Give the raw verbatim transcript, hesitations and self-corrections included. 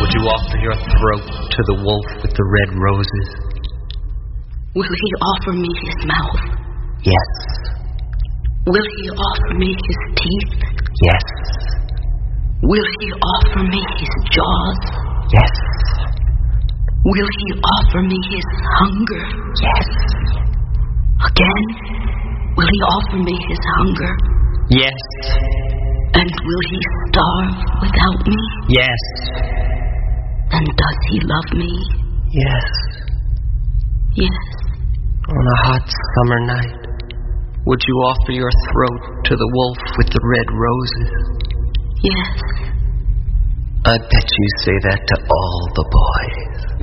Would you offer your throat to the wolf with the red roses? Will he offer me his mouth? Yes. Will he offer me his teeth? Yes. Will he offer me his jaws? Yes. Will he offer me his hunger? Yes. Again, will he offer me his hunger? Yes. And will he starve without me? Yes. And does he love me? Yes. Yes. On a hot summer night, would you offer your throat to the wolf with the red roses? Yes. I bet you say that to all the boys.